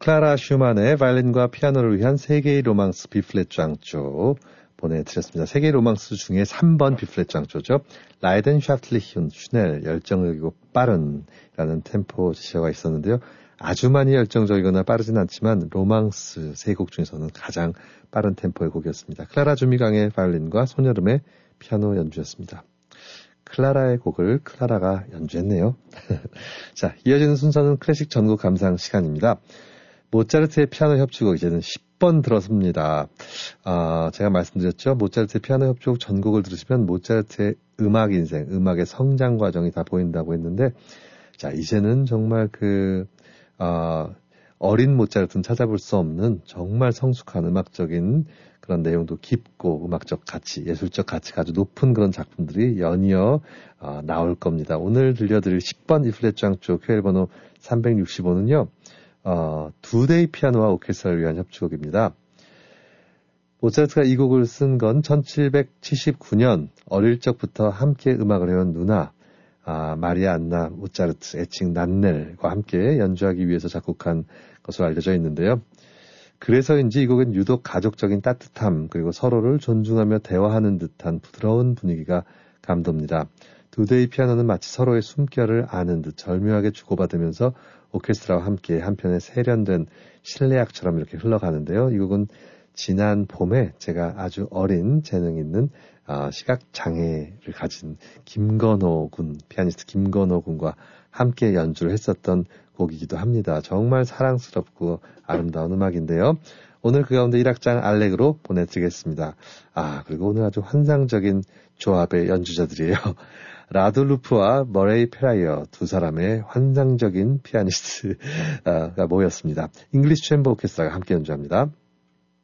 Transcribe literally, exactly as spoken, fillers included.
클라라 슈만의 바이올린과 피아노를 위한 세 개의 로망스 B플랫 장조 보내드렸습니다. 세 개의 로망스 중에 삼 번 B플랫 장조죠. 라이덴샤틀리훈, 슈넬, 열정적이고 빠른이라는 템포 지시어가 있었는데요. 아주 많이 열정적이거나 빠르진 않지만 로망스 세 곡 중에서는 가장 빠른 템포의 곡이었습니다. 클라라 주미강의 바이올린과 손여름의 피아노 연주였습니다. 클라라의 곡을 클라라가 연주했네요. 자, 이어지는 순서는 클래식 전곡 감상 시간입니다. 모차르트의 피아노 협주곡 이제는 십 번 들었습니다. 아, 제가 말씀드렸죠. 모차르트의 피아노 협주곡 전곡을 들으시면 모차르트의 음악 인생, 음악의 성장 과정이 다 보인다고 했는데, 자, 이제는 정말 그 어, 어린 모차르트는 찾아볼 수 없는 정말 성숙한 음악적인 그런 내용도 깊고 음악적 가치, 예술적 가치가 아주 높은 그런 작품들이 연이어 어, 나올 겁니다. 오늘 들려드릴 십 번 B플랫 장조 큐엘 번호 삼백육십오는요. 어, 두 대의 피아노와 오케스트라를 위한 협주곡입니다. 모차르트가 이 곡을 쓴 건 천칠백칠십구 년 어릴 적부터 함께 음악을 해온 누나 아, 마리아 안나 모차르트, 애칭 난넬과 함께 연주하기 위해서 작곡한 것으로 알려져 있는데요. 그래서인지 이 곡은 유독 가족적인 따뜻함 그리고 서로를 존중하며 대화하는 듯한 부드러운 분위기가 감돕니다. 두 대의 피아노는 마치 서로의 숨결을 아는 듯 절묘하게 주고받으면서 오케스트라와 함께 한편의 세련된 실내악처럼 이렇게 흘러가는데요. 이 곡은 지난 봄에 제가 아주 어린 재능 있는 어, 시각장애를 가진 김건호 군, 피아니스트 김건호 군과 함께 연주를 했었던 곡이기도 합니다. 정말 사랑스럽고 아름다운 음악인데요. 오늘 그 가운데 일 악장 알렉으로 보내드리겠습니다. 아, 그리고 오늘 아주 환상적인 조합의 연주자들이에요. 라돌루프와 머레이 페라이어 두 사람의 환상적인 피아니스트가 모였습니다. 잉글리시 챔버 오케스트라가 함께 연주합니다.